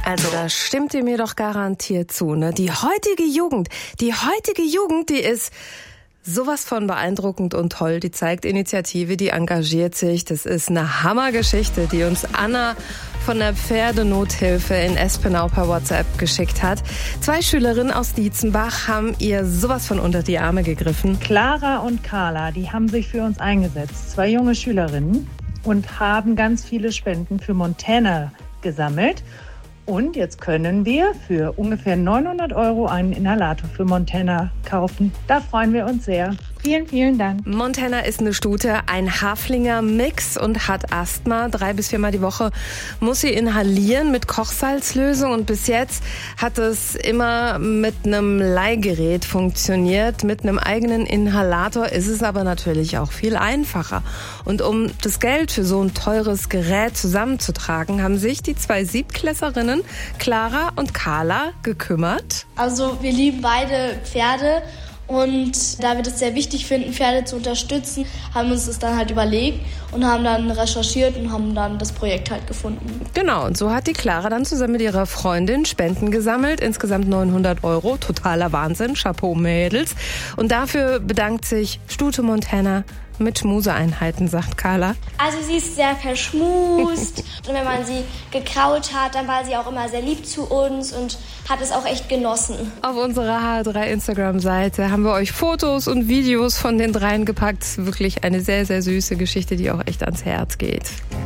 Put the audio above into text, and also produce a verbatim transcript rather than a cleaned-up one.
Also da stimmt ihr mir doch garantiert zu, ne? Die heutige Jugend, die heutige Jugend, die ist sowas von beeindruckend und toll. Die zeigt Initiative, die engagiert sich. Das ist eine Hammergeschichte, die uns Anna von der Pferdenothilfe in Espenau per WhatsApp geschickt hat. Zwei Schülerinnen aus Dietzenbach haben ihr sowas von unter die Arme gegriffen. Clara und Carla, die haben sich für uns eingesetzt. Zwei junge Schülerinnen und haben ganz viele Spenden für Montana gesammelt. Und jetzt können wir für ungefähr neunhundert Euro einen Inhalator für Montana kaufen. Da freuen wir uns sehr. Vielen, vielen Dank. Montana ist eine Stute, ein Haflinger-Mix und hat Asthma. Drei bis viermal die Woche muss sie inhalieren mit Kochsalzlösung. Und bis jetzt hat es immer mit einem Leihgerät funktioniert. Mit einem eigenen Inhalator ist es aber natürlich auch viel einfacher. Und um das Geld für so ein teures Gerät zusammenzutragen, haben sich die zwei Siebtklässlerinnen Clara und Carla gekümmert. Also wir lieben beide Pferde. Und da wir das sehr wichtig finden, Pferde zu unterstützen, haben wir uns das dann halt überlegt und haben dann recherchiert und haben dann das Projekt halt gefunden. Genau, und so hat die Clara dann zusammen mit ihrer Freundin Spenden gesammelt. Insgesamt neunhundert Euro, totaler Wahnsinn, Chapeau Mädels. Und dafür bedankt sich Stute Montana mit Schmuseeinheiten, sagt Carla. Also sie ist sehr verschmust und wenn man sie gekraut hat, dann war sie auch immer sehr lieb zu uns und hat es auch echt genossen. Auf unserer H drei Instagram-Seite haben wir euch Fotos und Videos von den dreien gepackt. Wirklich eine sehr, sehr süße Geschichte, die auch echt ans Herz geht.